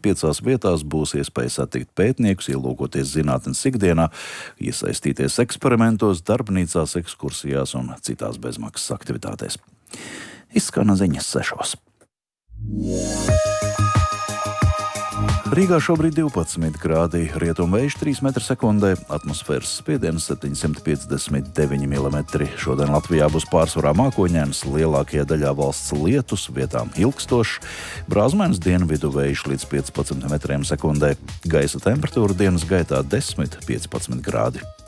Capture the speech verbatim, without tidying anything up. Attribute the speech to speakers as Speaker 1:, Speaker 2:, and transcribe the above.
Speaker 1: piecās vietās būs iespēja satikt pētniekus, ielūkoties zinātnes ikdienā, iesaistīties eksperimentos, darbnīcās, ekskursijās un citās bezmaksas aktivitātēs. Izskan ziņas sešos. Rīgā šobrīd divpadsmit grādi, rietumvējš trīs metri sekundē, atmosfēras spiediens septiņsimt piecdesmit deviņi milimetri. Šodien Latvijā būs pārsvarā mākoņains, lielākajā daļā valsts lietus, vietām ilgstošs, brāzmainas dienvidu vējš līdz piecpadsmit metriem sekundē. Gaisa temperatūra dienas gaitā desmit līdz piecpadsmit grādi.